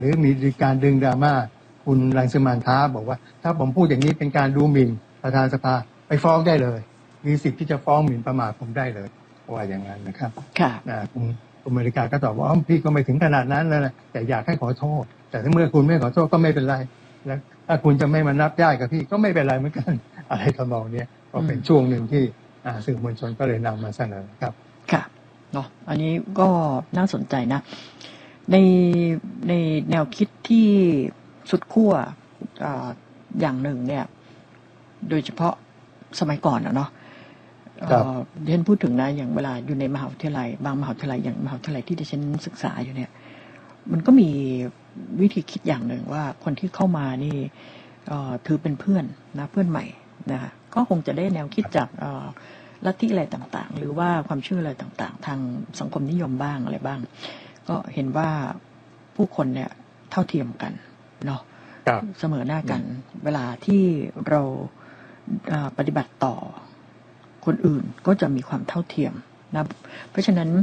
หรือมีการดึงดราม่าคุณรังสิมันท้าบอกว่าถ้าผมพูดอย่างนี้เป็นการดูหมิ่นประธานสภาไปฟ้องได้เลยมีสิทธิ์ที่จะฟ้องหมิ่นประมาทผมได้เลยว่าอย่างนั้นนะครับค่ะคุณอเมริกาก็ตอบว่าพี่ก็ไม่ถึงขนาดนั้นแล้วนะแต่อยากให้ขอโทษแต่ถ้าเมื่อคุณไม่ขอโทษก็ไม่เป็นไรแล้วถ้าคุณจะไม่มานับญาติกับพี่ก็ไม่เป็นไรเหมือนกันอะไรทำนองนี้ก็เป็นช่วงหนึ่งที่สื่อมวลชนก็เลยนำมาเสนอครับค่ะเนาะอันนี้ก็น่าสนใจนะในแนวคิดที่สุดขั้วอย่างหนึ่งเนี่ยโดยเฉพาะสมัยก่อนเนาะดิฉันพูดถึงนะอย่างเวลาอยู่ในมหาวิทยาลัยบางมหาวิทยาลัยอย่างมหาวิทยาลัยที่ดิฉันศึกษาอยู่เนี่ยมันก็มีวิธีคิดอย่างหนึ่งว่าคนที่เข้ามานี่ถือเป็นเพื่อนนะเพื่อนใหม่นะคะก็คงจะได้แนวคิดจากลัทธิอะไรต่างๆหรือว่าความเชื่ออะไรต่างๆทางสังคมนิยมบ้างอะไรบ้างก็เห็นว่าผู้คนเนี่ยเท่าเทียมกันเนาะเสมอหน้ากันเวลาที่เราปฏิบัติต่อคนอื่นก็จะมีความเท่าเทียมนะเพราะฉะนั้น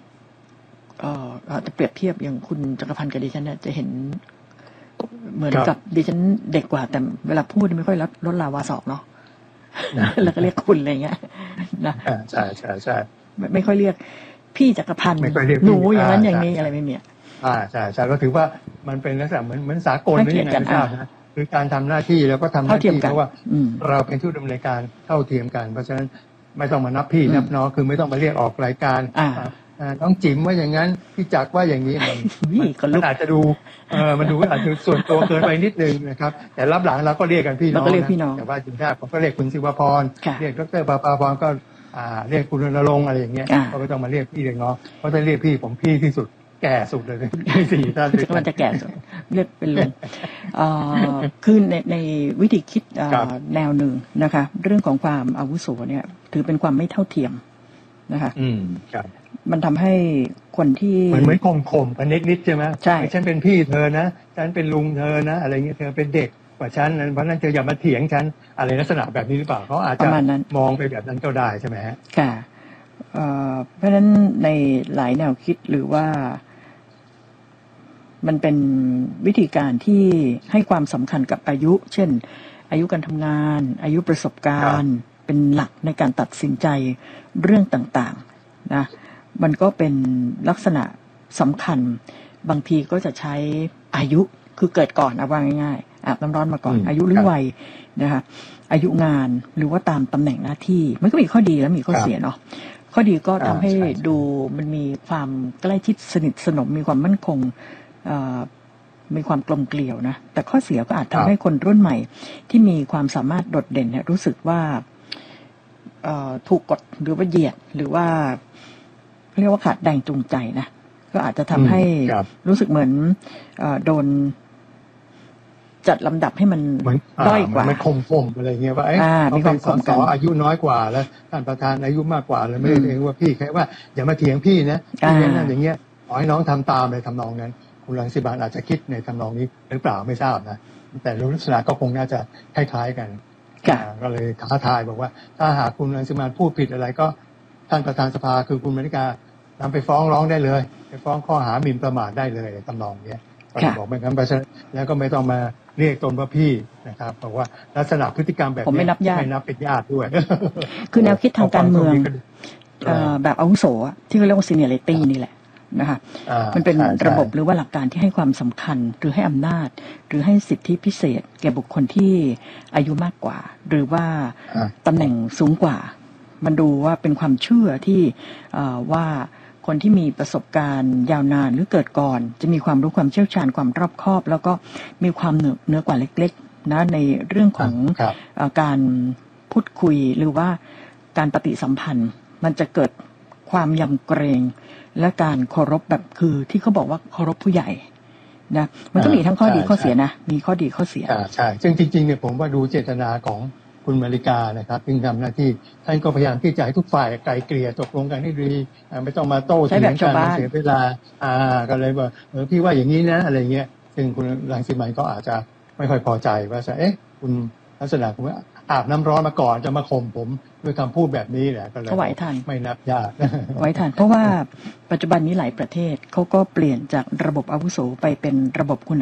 จะเปรียบเทียบอย่างคุณจักรพันธ์กับดิฉันเนี่ยจะเห็นเหมือนกับดิฉันเด็กกว่าแต่เวลาพูดไม่ค่อยลดลาวาศอกเนาะแล้วก็เรียกคุณอะไรเงี้ยนะใช่ใช่ใช่ไม่ค่อยเรียกพี่จักรพันธ์หนูอย่างนั้นอย่างนี้อะไรไม่มีใช่ใช่ก็ถือว่ามันเป็นลักษณะเหมือนสากลหรือยังไงไม่ทราบนะคือการทำหน้าที่แล้วก็ทำหน้าที่เพราะว่าเราเป็นผู้ดำเนินการเท่าเทียมกันเพราะฉะนั้นไม่ต้องมานับพี่นับน้องคือไม่ต้องมาเรียกออกรายการน้องจิ๋มว่าอย่างนั้นพี่จักรว่าอย่างนี้มันอาจจะดูมันดูอาจจะส่วนตัวเกินไปนิดนึงนะครับแต่รับหลังเราก็เรียกกันพี่น้องนะแต่ว่าจริงๆผมก็เรียกคุณศิวพรเรียกดร.ปาพรก็เรียกคุณรณรงค์อะไรอย่างเงี้ยก็ไม่ต้องมาเรียกพี่เรียกน้องเพราะถ้าเรียกพี่ผมพี่ที่สุดแก่สุดเลยสี่ท่านมันจะแก่สุดเรียกเป็นลุงคือในวิธีคิดแนวหนึ่งนะคะเรื่องของความอาวุโสเนี่ยถือเป็นความไม่เท่าเทียมนะคะครับมันทำให้คนที่เหมือนข่มกันนิดใช่ไหมใช่ฉันเป็นพี่เธอนะฉันเป็นลุงเธอนะอะไรเงี้ยเธอเป็นเด็กกว่าฉันเพราะนั้นเธออย่ามาเถียงฉันอะไรลักษณะแบบนี้หรือเปล่าเขาอาจจะมองไปแบบนั้นก็ได้ใช่ไหมฮะค่ะเพราะฉะนั้นในหลายแนวคิดหรือว่ามันเป็นวิธีการที่ให้ความสำคัญกับอายุเช่นอายุการทำงานอายุประสบการณ์เป็นหลักในการตัดสินใจเรื่องต่างๆนะมันก็เป็นลักษณะสำคัญบางทีก็จะใช้อายุคือเกิดก่อนว่าง่ายๆอาบน้ำร้อนมาก่อนอายุหรือวัยนะคะอายุงานหรือว่าตามตำแหน่งหน้าที่มันก็มีข้อดีและมีข้อเสียเนาะข้อดีก็ทำให้ดูมันมีความใกล้ชิดสนิทสนมมีความมั่นคงมีความกลมเกลี่ยวนะแต่ข้อเสียก็อาจทำให้คนรุ่นใหม่ที่มีความสามารถโดดเด่นเนี่ยรู้สึกว่าถูกกดหรือว่าเหยียดหรือว่าเรียกว่าขาดแรงจูงใจนะก็อาจจะทำให้รู้สึกเหมือนโดนจัดลำดับให้มันด้อยกว่ามันข่มอะไรเงี้ยว่าเขาเป็นส.ส.อายุน้อยกว่าแล้วท่านประธานอายุมากกว่าเลยไม่ได้เองว่าพี่แค่ว่าอย่ามาเถียงพี่นะพี่นั่นอย่างเงี้ยขอให้น้องทำตามในทำนองนั้นคุณรังสิมันอาจจะคิดในทำนองนี้หรือเปล่าไม่ทราบนะแต่ลักษณะก็คงน่าจะคล้ายๆกันก็เลยท้าทายบอกว่าถ้าหากคุณรังสิมันพูดผิดอะไรก็ท่านประธานสภาคือคุณมณิกานำไปฟ้องร้องได้เลยไปฟ้องข้อหาหมิ่นประมาทได้เลยทำนองนี้ก็บอกไม่งั้นไปแล้วก็ไม่ต้องมาเรียกตนว่าพี่นะครับบอกว่าลักษณะพฤติกรรมแบบนี้ไม่นับเป็นญาติด้วยคือแนวคิดทางการเมืองแบบอาวุโสที่เขาเรียกว่า seniority นี่แหละนะคะมันเป็นระบบหรือว่าหลักการที่ให้ความสำคัญหรือให้อำนาจหรือให้สิทธิพิเศษแก่บุคคลที่อายุมากกว่าหรือว่าตำแหน่งสูงกว่ามันดูว่าเป็นความเชื่อที่ว่าคนที่มีประสบการณ์ยาวนานหรือเกิดก่อนจะมีความรู้ความเชี่ยวชาญความรอบคอบแล้วก็มีความเหนือกว่าเล็กๆนะในเรื่องของการพูดคุยหรือว่าการปฏิสัมพันธ์มันจะเกิดความยำเกรงและการเคารพแบบคือที่เขาบอกว่าเคารพผู้ใหญ่นะมันก็มีทั้งข้อดีข้อเสียนะมีข้อดีข้อเสียใช่ซึ่งจริงๆเนี่ยผมว่าดูเจตนาของคุณมาริกานะครับจึงทำหน้าที่ท่านก็พยายามที่จะให้ทุกฝ่ายไกลเกลี่ยตกลงกันให้ดีไม่ต้องมาโต้เถียงกันเสียเวลาก็เลยว่าพี่ว่าอย่างนี้นะอะไรเงี้ยซึ่งคุณรังสิมันก็อาจจะไม่ค่อยพอใจว่าคุณลักษณะคุณอาบน้ำร้อนมาก่อนจะมาข่มผมด้วยคำพูดแบบนี้แหละก็เลยไหวทันไม่นับยากไหวทันเพราะว่าปัจจุบันนี้หลายประเทศเขาก็เปลี่ยนจากระบบอาวุโสไปเป็นระบบคุณ